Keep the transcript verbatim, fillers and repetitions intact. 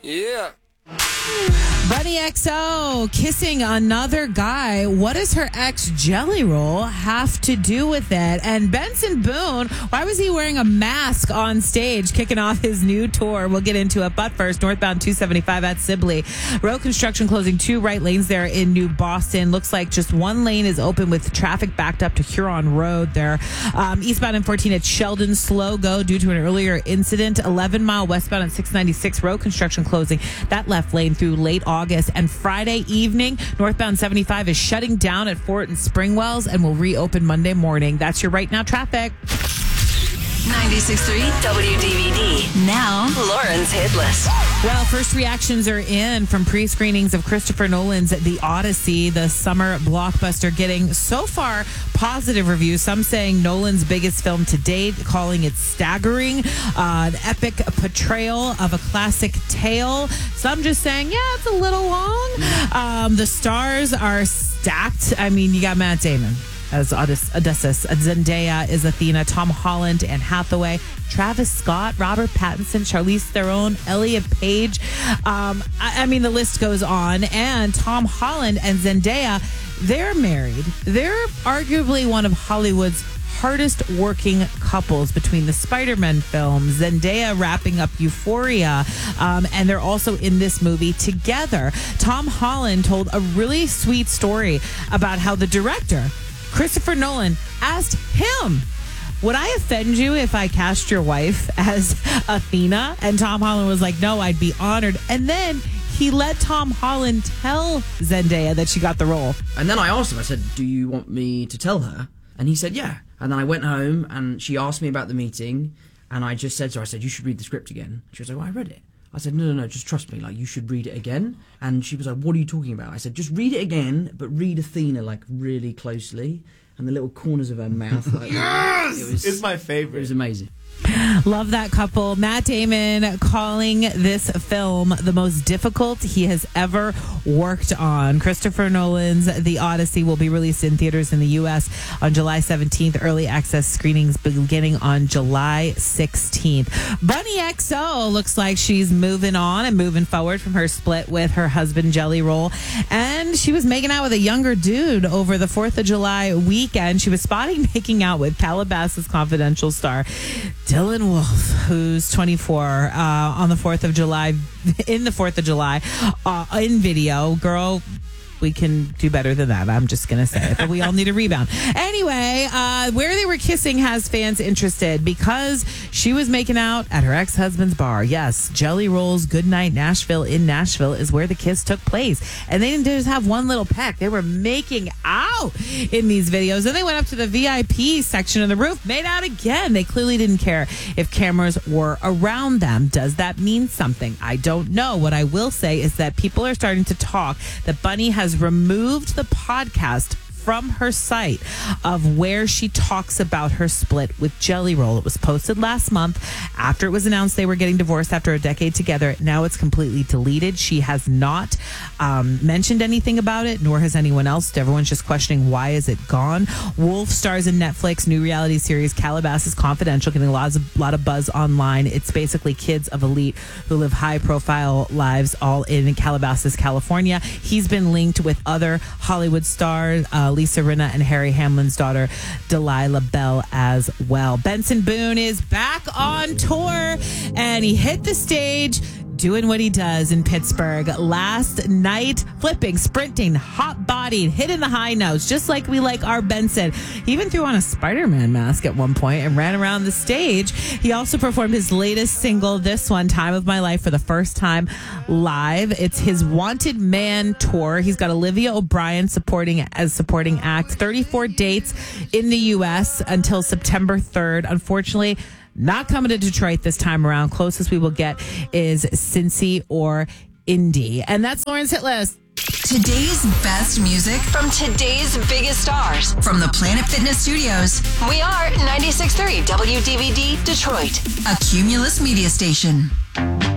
Yeah. Bunny X O kissing another guy. What does her ex Jelly Roll have to do with it? And Benson Boone, why was he wearing a mask on stage kicking off his new tour? We'll get into it. But first, northbound two seventy-five at Sibley. Road construction closing two right lanes there in New Boston. Looks like just one lane is open with traffic backed up to Huron Road there. Um, eastbound and fourteen at Sheldon, slow go due to an earlier incident. eleven mile westbound at six ninety-six. Road construction closing that left lane through late August. And Friday evening, northbound seventy-five is shutting down at Fort and Springwells and will reopen Monday morning. That's your right now traffic. ninety-six point three W D V D. Now, Lauren's Hit List. Well, first reactions are in from pre-screenings of Christopher Nolan's The Odyssey, the summer blockbuster, getting so far positive reviews. Some saying Nolan's biggest film to date, calling it staggering, uh, an epic portrayal of a classic tale. Some just saying, yeah, it's a little long. Um, the stars are stacked. I mean, you got Matt Damon as Odysseus, Zendaya is Athena, Tom Holland, Anne Hathaway, Travis Scott, Robert Pattinson, Charlize Theron, Elliot Page. Um, I, I mean, the list goes on. And Tom Holland and Zendaya, they're married. They're arguably one of Hollywood's hardest working couples between the Spider-Man films, Zendaya wrapping up Euphoria, um, and they're also in this movie together. Tom Holland told a really sweet story about how the director, Christopher Nolan, asked him, would I offend you if I cast your wife as Athena? And Tom Holland was like, no, I'd be honored. And then he let Tom Holland tell Zendaya that she got the role. And then I asked him, I said, do you want me to tell her? And he said, yeah. And then I went home and she asked me about the meeting. And I just said to her, I said, you should read the script again. She was like, well, I read it. I said, no, no, no, just trust me. Like, you should read it again. And she was like, what are you talking about? I said, just read it again, but read Athena, like, really closely. And the little corners of her mouth. Like, yes! It was, it's my favorite. It was amazing. Love that couple. Matt Damon calling this film the most difficult he has ever worked on. Christopher Nolan's The Odyssey will be released in theaters in the U S on July seventeenth. Early access screenings beginning on July sixteenth. Bunny X O looks like she's moving on and moving forward from her split with her husband Jelly Roll. And she was making out with a younger dude over the fourth of July weekend. She was spotted making out with Calabasas Confidential star Dylan Wolf, who's twenty-four, uh, on the fourth of July, in the fourth of July, uh, in video. Girl, we can do better than that. I'm just going to say it, but we all need a rebound. Anyway, uh, where they were kissing has fans interested because she was making out at her ex-husband's bar. Yes, Jelly Roll's Goodnight Nashville in Nashville is where the kiss took place. And they didn't just have one little peck. They were making out in these videos. Then they went up to the V I P section of the roof, made out again. They clearly didn't care if cameras were around them. Does that mean something? I don't know. What I will say is that people are starting to talk that Bunny has removed the podcast from her site of where she talks about her split with Jelly Roll. It was posted last month after it was announced they were getting divorced after a decade together. Now it's completely deleted. She has not um, mentioned anything about it, nor has anyone else. Everyone's just questioning, why is it gone? Wolf stars in Netflix new reality series Calabasas Confidential, getting a lot of, lot of buzz online. It's basically kids of elite who live high-profile lives all in Calabasas, California. He's been linked with other Hollywood stars, uh, Lisa Rinna and Harry Hamlin's daughter, Delilah Bell, as well. Benson Boone is back on tour, and he hit the stage doing what he does in Pittsburgh last night, flipping, sprinting, hot-bodied, hitting the high notes, just like we like our Benson. He even threw on a Spider-Man mask at one point and ran around the stage. He also performed his latest single, this one, Time of My Life, for the first time live. It's his Wanted Man tour. He's got Olivia O'Brien supporting as supporting act. thirty-four dates in the U S until September third. Unfortunately, not coming to Detroit this time around. Closest we will get is Cincy or Indy. And that's Lauren's Hit List. Today's best music from today's biggest stars from the Planet Fitness Studios. We are ninety-six point three W D V D Detroit, a Cumulus media station.